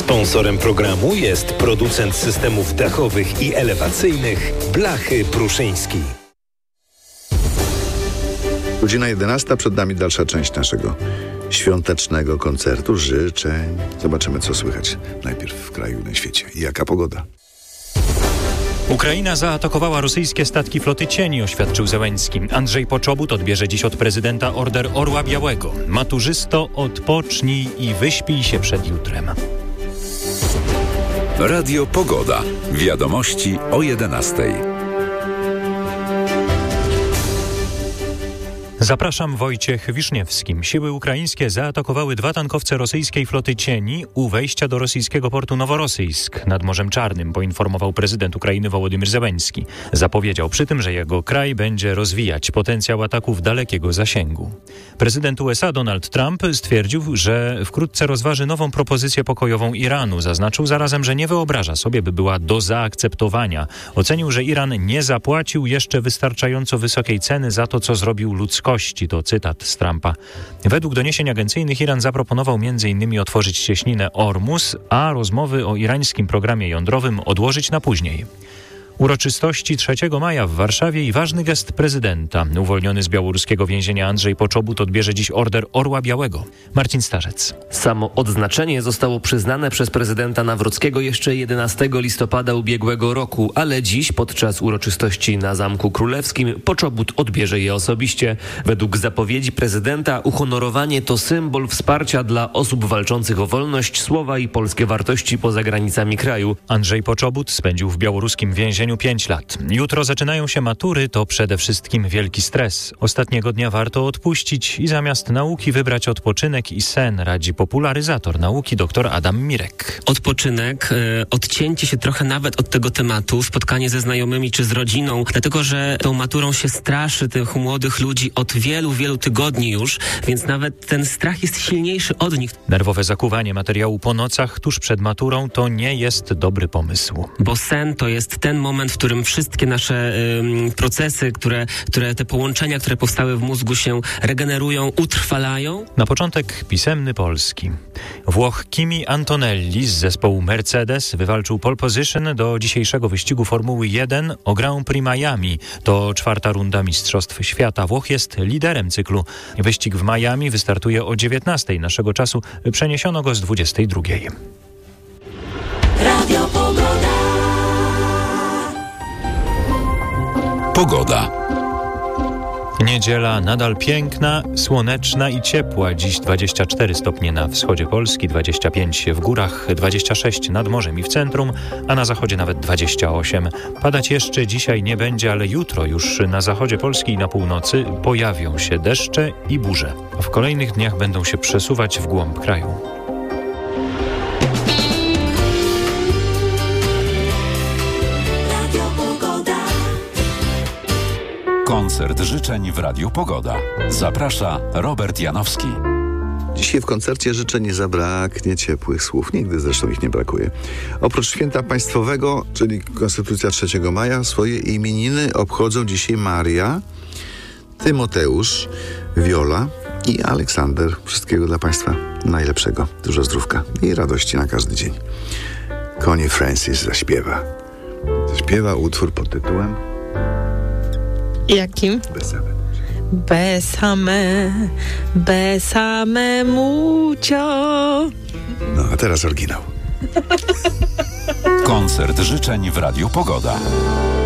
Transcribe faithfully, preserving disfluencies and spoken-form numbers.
Sponsorem programu jest producent systemów dachowych i elewacyjnych Blachy Pruszyński. Godzina jedenasta, przed nami dalsza część naszego świątecznego koncertu życzeń. Zobaczymy, co słychać najpierw w kraju i na świecie. I jaka pogoda. Ukraina zaatakowała rosyjskie statki floty cieni, oświadczył Zełenski. Andrzej Poczobut odbierze dziś od prezydenta Order Orła Białego. Maturzysto, odpocznij i wyśpij się przed jutrem. Radio Pogoda. Wiadomości o jedenastej. Zapraszam, Wojciech Wiszniewski. Siły ukraińskie zaatakowały dwa tankowce rosyjskiej floty cieni u wejścia do rosyjskiego portu Noworosyjsk nad Morzem Czarnym, poinformował prezydent Ukrainy Wołodymyr Zełenski. Zapowiedział przy tym, że jego kraj będzie rozwijać potencjał ataków dalekiego zasięgu. Prezydent U S A Donald Trump stwierdził, że wkrótce rozważy nową propozycję pokojową Iranu. Zaznaczył zarazem, że nie wyobraża sobie, by była do zaakceptowania. Ocenił, że Iran nie zapłacił jeszcze wystarczająco wysokiej ceny za to, co zrobił ludzkości. To cytat z Trumpa. Według doniesień agencyjnych Iran zaproponował między innymi otworzyć cieśninę Ormus, a rozmowy o irańskim programie jądrowym odłożyć na później. Uroczystości trzeciego maja w Warszawie i ważny gest prezydenta. Uwolniony z białoruskiego więzienia Andrzej Poczobut odbierze dziś Order Orła Białego. Marcin Starzec. Samo odznaczenie zostało przyznane przez prezydenta Nawrockiego jeszcze jedenastego listopada ubiegłego roku, ale dziś podczas uroczystości na Zamku Królewskim Poczobut odbierze je osobiście. Według zapowiedzi prezydenta uhonorowanie to symbol wsparcia dla osób walczących o wolność, słowa i polskie wartości poza granicami kraju. Andrzej Poczobut spędził w białoruskim więzieniu pięć lat. Jutro zaczynają się matury, to przede wszystkim wielki stres. Ostatniego dnia warto odpuścić i zamiast nauki wybrać odpoczynek i sen, radzi popularyzator nauki dr Adam Mirek. Odpoczynek, y, odcięcie się trochę nawet od tego tematu, spotkanie ze znajomymi czy z rodziną, dlatego że tą maturą się straszy tych młodych ludzi od wielu, wielu tygodni już, więc nawet ten strach jest silniejszy od nich. Nerwowe zakuwanie materiału po nocach tuż przed maturą to nie jest dobry pomysł. Bo sen to jest ten moment, w którym wszystkie nasze y, procesy, które, które te połączenia, które powstały w mózgu się regenerują, utrwalają. Na początek pisemny polski. Włoch Kimi Antonelli z zespołu Mercedes wywalczył pole position do dzisiejszego wyścigu Formuły jeden o Grand Prix Miami. To czwarta runda Mistrzostw Świata. Włoch jest liderem cyklu. Wyścig w Miami wystartuje o dziewiętnastej naszego czasu. Przeniesiono go z dwudziestej drugiej. Radio Pogoda. Pogoda. Niedziela nadal piękna, słoneczna i ciepła. Dziś dwadzieścia cztery stopnie na wschodzie Polski, dwadzieścia pięć w górach, dwadzieścia sześć nad morzem i w centrum, a na zachodzie nawet dwadzieścia osiem. Padać jeszcze dzisiaj nie będzie, ale jutro już na zachodzie Polski i na północy pojawią się deszcze i burze. W kolejnych dniach będą się przesuwać w głąb kraju. Koncert życzeń w Radiu Pogoda. Zaprasza Robert Janowski. Dzisiaj w koncercie życzeń nie zabraknie ciepłych słów. Nigdy zresztą ich nie brakuje. Oprócz święta państwowego, czyli Konstytucja trzeciego maja, swoje imieniny obchodzą dzisiaj Maria, Tymoteusz, Wiola i Aleksander. Wszystkiego dla Państwa najlepszego. Dużo zdrówka i radości na każdy dzień. Connie Francis zaśpiewa. Zaśpiewa utwór pod tytułem Jakim? Besame. Besame, besame mucho. No, a teraz oryginał. Koncert życzeń w Radiu Pogoda.